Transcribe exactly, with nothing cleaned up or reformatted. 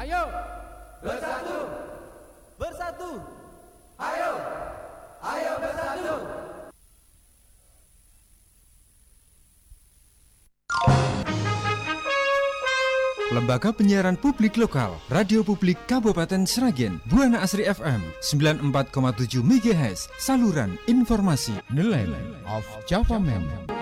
Ayo bersatu, bersatu. Ayo, ayo bersatu. Lembaga Penyiaran Publik Lokal, Radio Publik Kabupaten Sragen, Buana Asri F M sembilan puluh empat koma tujuh MHz, saluran informasi. The Land of Java Man.